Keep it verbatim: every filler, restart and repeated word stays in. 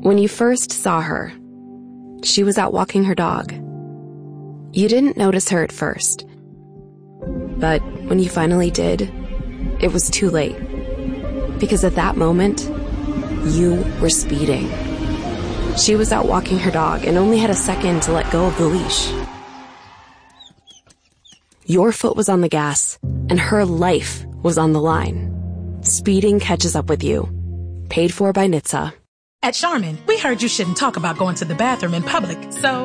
When you first saw her, she was out walking her dog. You didn't notice her at first. But when you finally did, it was too late. Because at that moment, you were speeding. She was out walking her dog and only had a second to let go of the leash. Your foot was on the gas, and her life was on the line. Speeding catches up with you. Paid for by N H T S A. At Charmin, we heard you shouldn't talk about going to the bathroom in public, so